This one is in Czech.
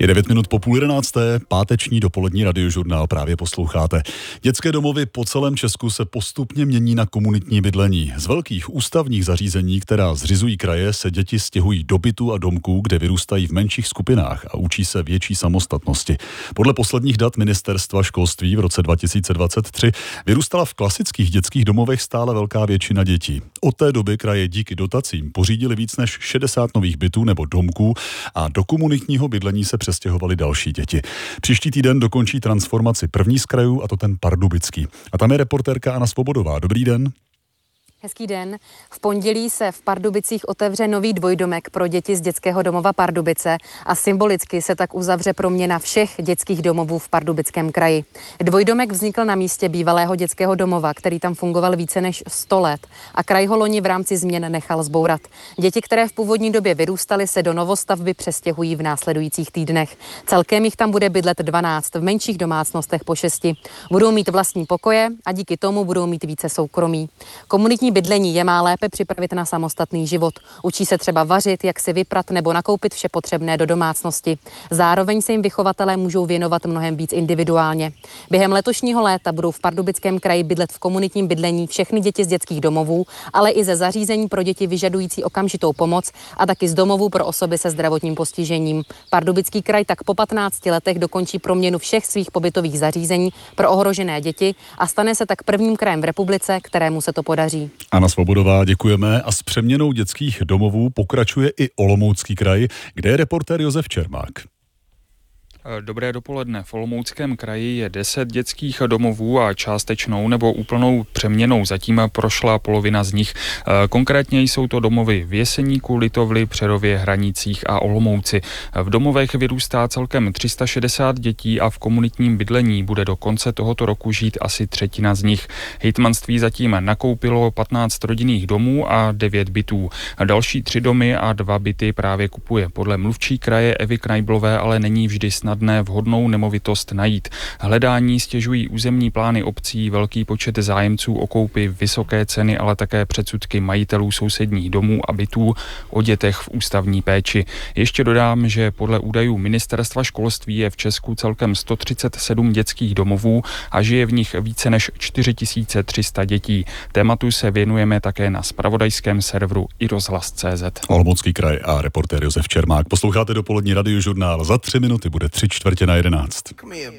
Je 9 minut po 10:30, páteční dopolední radiožurnál právě posloucháte. Dětské domovy po celém Česku se postupně mění na komunitní bydlení. Z velkých ústavních zařízení, která zřizují kraje, se děti stěhují do bytů a domků, kde vyrůstají v menších skupinách a učí se větší samostatnosti. Podle posledních dat Ministerstva školství v roce 2023 vyrůstala v klasických dětských domovech stále velká většina dětí. Od té doby kraje díky dotacím pořídili víc než 60 nových bytů nebo domků a do komunitního bydlení se přestěhovali další děti. Příští týden dokončí transformaci první z krajů, a to ten Pardubický. A tam je reportérka Anna Svobodová. Dobrý den. Hezký den. V pondělí se v Pardubicích otevře nový dvojdomek pro děti z dětského domova Pardubice a symbolicky se tak uzavře proměna všech dětských domovů v Pardubickém kraji. Dvojdomek vznikl na místě bývalého dětského domova, který tam fungoval více než 100 let a kraj ho loni v rámci změn nechal zbourat. Děti, které v původní době vyrůstaly, se do novostavby přestěhují v následujících týdnech. Celkem jich tam bude bydlet 12 v menších domácnostech po 6. Budou mít vlastní pokoje a díky tomu budou mít více soukromí. Komunitní bydlení je má lépe připravit na samostatný život. Učí se třeba vařit, jak si vyprat nebo nakoupit vše potřebné do domácnosti. Zároveň se jim vychovatelé můžou věnovat mnohem víc individuálně. Během letošního léta budou v Pardubickém kraji bydlet v komunitním bydlení všechny děti z dětských domovů, ale i ze zařízení pro děti vyžadující okamžitou pomoc a taky z domovů pro osoby se zdravotním postižením. Pardubický kraj tak po 15 letech dokončí proměnu všech svých pobytových zařízení pro ohrožené děti a stane se tak prvním krajem v republice, kterému se to podaří. Anna Svobodová, děkujeme. A s přeměnou dětských domovů pokračuje i Olomoucký kraj, kde je reportér Josef Čermák. Dobré dopoledne. V Olomouckém kraji je 10 dětských domovů a částečnou nebo úplnou přeměnou zatím prošla polovina z nich. Konkrétně jsou to domovy v Jeseníku, Litovli, Přerově, Hranicích a Olomouci. V domovech vyrůstá celkem 360 dětí a v komunitním bydlení bude do konce tohoto roku žít asi třetina z nich. Hejtmanství zatím nakoupilo 15 rodinných domů a 9 bytů. Další 3 domy a 2 byty právě kupuje. Podle mluvčí kraje Evy Knajblové ale není vždy snadné vhodnou nemovitost najít. Hledání stěžují územní plány obcí, velký počet zájemců o koupi, vysoké ceny, ale také předsudky majitelů sousedních domů a bytů o dětech v ústavní péči. Ještě dodám, že podle údajů Ministerstva školství je v Česku celkem 137 dětských domovů a žije v nich více než 4300 dětí. Tématu se věnujeme také na zpravodajském serveru iRozhlas.cz. Olomoucký kraj a reportér Josef Čermák. Posloucháte dopolední radiožurnál. Za 3 minuty bude 3:45.